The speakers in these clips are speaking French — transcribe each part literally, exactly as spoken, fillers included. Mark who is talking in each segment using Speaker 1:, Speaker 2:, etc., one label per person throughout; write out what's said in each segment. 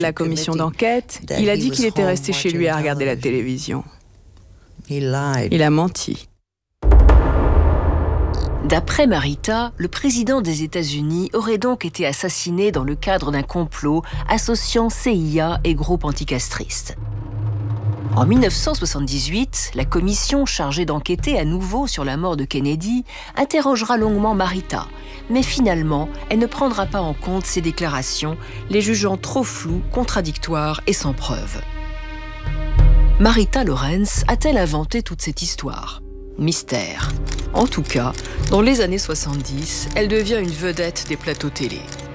Speaker 1: La commission d'enquête, il a dit qu'il était resté chez lui à regarder la télévision. Il a menti.
Speaker 2: D'après Marita, le président des États-Unis aurait donc été assassiné dans le cadre d'un complot associant C I A et groupes anticastristes. En mille neuf cent soixante-dix-huit, la commission chargée d'enquêter à nouveau sur la mort de Kennedy interrogera longuement Marita, mais finalement, elle ne prendra pas en compte ses déclarations, les jugeant trop floues, contradictoires et sans preuve. Marita Lorenz a-t-elle inventé toute cette histoire ? Mystère. En tout cas, dans les années soixante-dix, elle devient une vedette des plateaux télé.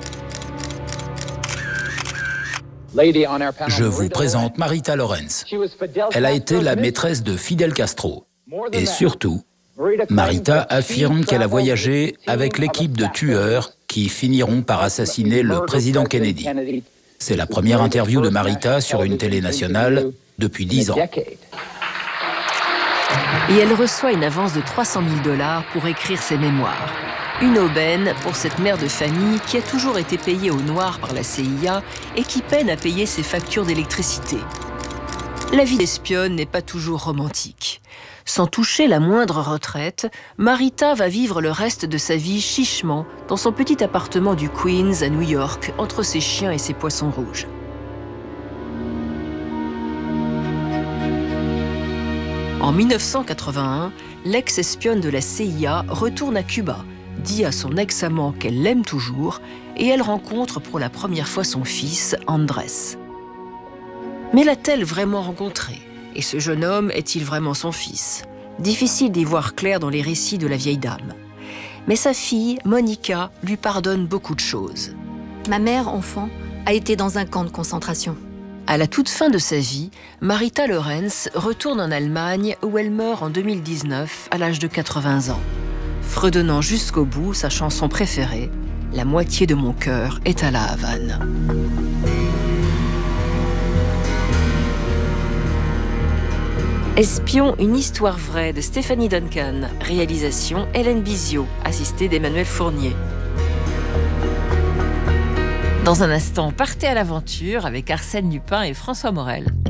Speaker 3: Je vous présente Marita Lorenz. Elle a été la maîtresse de Fidel Castro. Et surtout, Marita affirme qu'elle a voyagé avec l'équipe de tueurs qui finiront par assassiner le président Kennedy. C'est la première interview de Marita sur une télé nationale depuis dix ans.
Speaker 2: Et elle reçoit une avance de trois cent mille dollars pour écrire ses mémoires. Une aubaine pour cette mère de famille qui a toujours été payée au noir par la C I A et qui peine à payer ses factures d'électricité. La vie d'espionne n'est pas toujours romantique. Sans toucher la moindre retraite, Marita va vivre le reste de sa vie chichement dans son petit appartement du Queens à New York, entre ses chiens et ses poissons rouges. En mille neuf cent quatre-vingt-un, l'ex-espionne de la C I A retourne à Cuba, dit à son ex-amant qu'elle l'aime toujours, et elle rencontre pour la première fois son fils, Andrés. Mais l'a-t-elle vraiment rencontré ? Et ce jeune homme est-il vraiment son fils ? Difficile d'y voir clair dans les récits de la vieille dame. Mais sa fille, Monica, lui pardonne beaucoup de choses.
Speaker 4: Ma mère, enfant, a été dans un camp de concentration.
Speaker 2: À la toute fin de sa vie, Marita Lorenz retourne en Allemagne où elle meurt en deux mille dix-neuf à l'âge de quatre-vingts ans. Fredonnant jusqu'au bout sa chanson préférée, « La moitié de mon cœur est à la Havane ». Espion, une histoire vraie de Stéphanie Duncan. Réalisation Hélène Bizio, assistée d'Emmanuel Fournier. Dans un instant, partez à l'aventure avec Arsène Lupin et François Morel.